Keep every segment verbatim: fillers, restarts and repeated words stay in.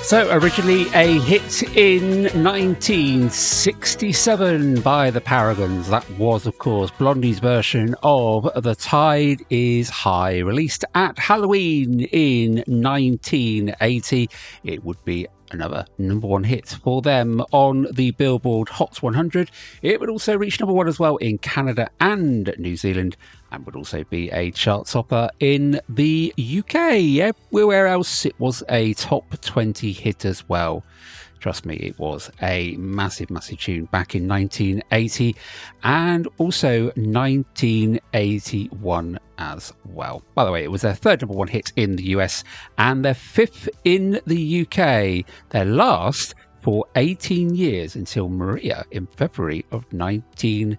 So, originally a hit in nineteen sixty-seven by the Paragons. That was, of course, Blondie's version of The Tide is High. Released at Halloween in nineteen eighty. It would be another number one hit for them on the Billboard Hot one hundred. It would also reach number one as well in Canada and New Zealand, and would also be a chart topper in the U K. Everywhere else, it was a top twenty hit as well. Trust me, it was a massive, massive tune back in nineteen eighty and also nineteen eighty-one as well. By the way, it was their third number one hit in the U S and their fifth in the U K. Their last for eighteen years until Maria in February of nineteen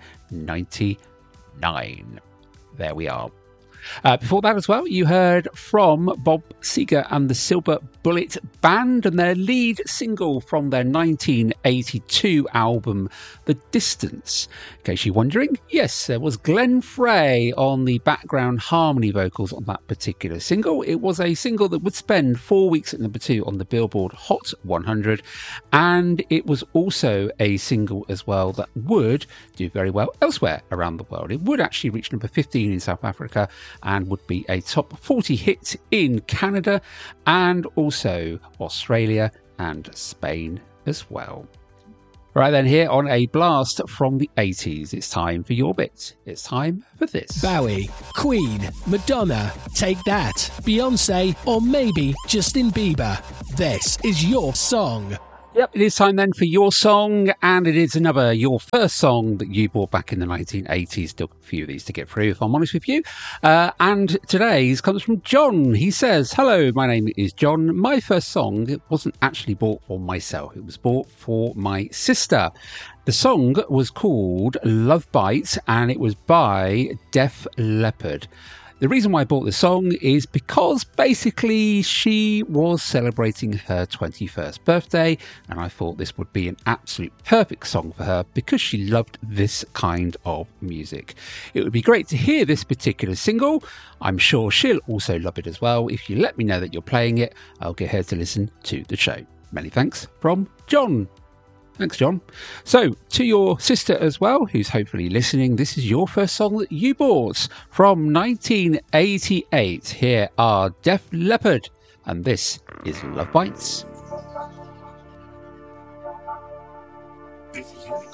ninety-nine. There we are. Uh, before that as well, you heard from Bob Seger and the Silver Bullet Band and their lead single from their nineteen eighty-two album, The Distance. In case you're wondering, yes, there was Glenn Frey on the background harmony vocals on that particular single. It was a single that would spend four weeks at number two on the Billboard Hot one hundred, and it was also a single as well that would do very well elsewhere around the world. It would actually reach number fifteen in South Africa and would be a top forty hit in Canada and also Australia and Spain as well. Right then, here on a blast from the eighties, it's time for your bit. It's time for this. Bowie, Queen, Madonna, Take That, Beyonce, or maybe Justin Bieber. This is your song. Yep, it is time then for your song, and it is another your first song that you bought back in the nineteen eighties. Still a few of these to get through, if I'm honest with you. Uh, and today's comes from John. He says, "Hello, my name is John. My first song it wasn't actually bought for myself. It was bought for my sister. The song was called Love Bites, and it was by Def Leppard. The reason why I bought this song is because basically she was celebrating her twenty-first birthday, and I thought this would be an absolute perfect song for her because she loved this kind of music. It would be great to hear this particular single. I'm sure she'll also love it as well. If you let me know that you're playing it, I'll get her to listen to the show. Many thanks from John." Thanks, John. So, to your sister as well, who's hopefully listening, this is your first song that you bought from nineteen eighty-eight. Here are Def Leppard, and this is Love Bites. If you